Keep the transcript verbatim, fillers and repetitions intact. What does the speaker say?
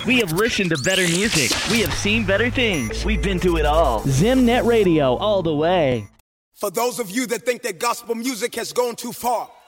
We have listened to better music. We have seen better things. We've been to it all. Zimnet Radio, all the way. For those of you that think that gospel music has gone too far,